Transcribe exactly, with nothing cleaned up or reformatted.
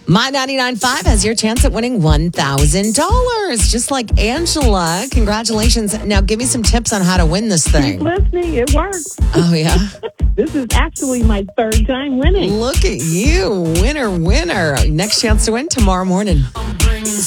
My ninety-nine point five has your chance at winning one thousand dollars, just like Angela. Congratulations. Now, give me some tips on how to win this Keep thing. listening. It works. Oh, yeah? This is actually my third time winning. Look at you. Winner, winner. Next chance to win tomorrow morning.